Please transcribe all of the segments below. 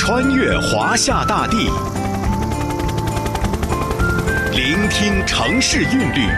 穿越华夏大地，聆听城市韵律，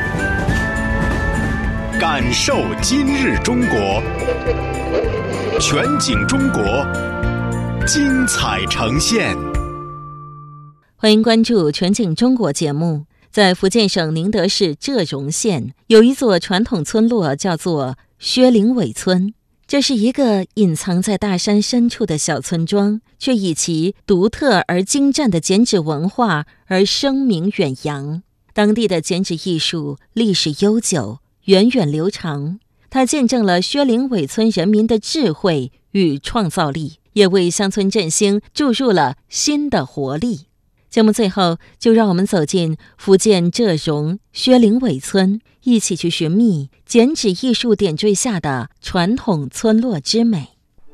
感受今日中国。全景中国，精彩呈现。 欢迎关注全景中国节目。在福建省宁德市浙荣县，有一座传统村落，叫做薛灵伟村。这是一个隐藏在大山深处的小村庄，却以其独特而精湛的剪纸文化而声名远扬。当地的剪纸艺术历史悠久，源远流长，它见证了薛灵伟村人民的智慧与创造力，也为乡村振兴注入了新的活力。节目最后，就让我们走进福建浙荣薛灵伟村，一起去寻觅剪纸艺术点缀下的传统村落之美。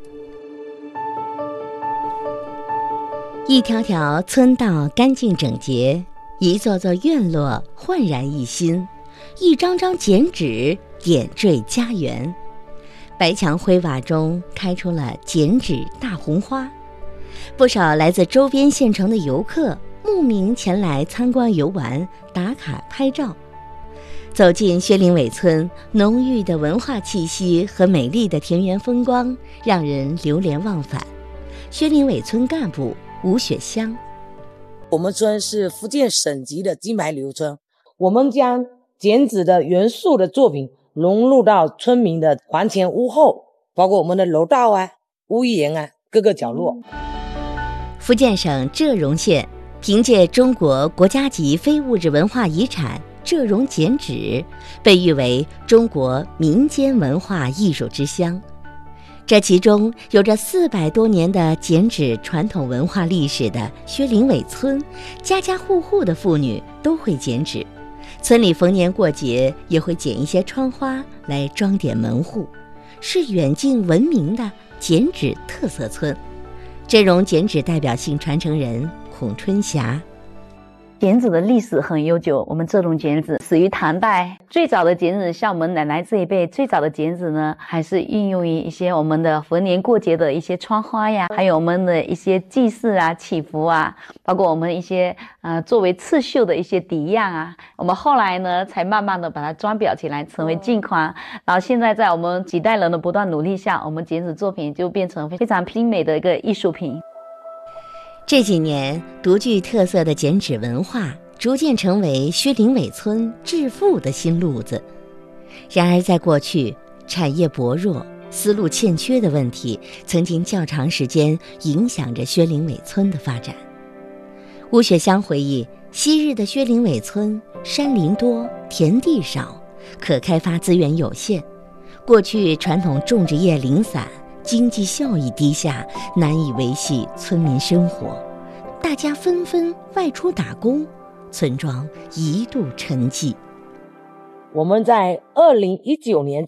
一条条村道干净整洁，一座座院落焕然一新，一张张剪纸点缀家园。白墙灰瓦中开出了剪纸大红花，不少来自周边县城的游客慕名前来参观游玩，打卡拍照。走进薛灵伟村，浓郁的文化气息和美丽的田园风光让人流连忘返。薛灵伟村干部吴雪香： 我们村是福建省级的金牌旅游村，我们将剪纸的元素的作品融入到村民的房前屋后，包括我们的楼道啊、屋檐啊各个角落。 福建省浙荣县凭借中国国家级非物质文化遗产浙荣剪纸，被誉为中国民间文化艺术之乡。这其中有着400多年的剪纸传统文化历史的薛灵伟村，家家户户的妇女都会剪纸，村里逢年过节也会剪一些窗花来装点门户，是远近闻名的剪纸特色村。浙荣剪纸代表性传承人孔春霞： 剪纸的历史很悠久，我们这种剪纸始于唐代。最早的剪纸，像我们奶奶这一辈，最早的剪纸呢，还是应用于一些我们的逢年过节的一些窗花呀，还有我们的一些祭祀啊、祈福啊，包括我们一些作为刺绣的一些底样啊。我们后来呢，才慢慢的把它装裱起来，成为镜框。然后现在在我们几代人的不断努力下，我们剪纸作品就变成非常精美的一个艺术品。 这几年，独具特色的剪纸文化逐渐成为薛灵伟村致富的新路子。然而在过去，产业薄弱、思路欠缺的问题曾经较长时间影响着薛灵伟村的发展。吴雪香回忆，昔日的薛灵伟村山林多，田地少，可开发资源有限，过去传统种植业零散，经济效益低下，难以维系村民生活，大家纷纷外出打工，村庄一度沉寂。 我们在2019年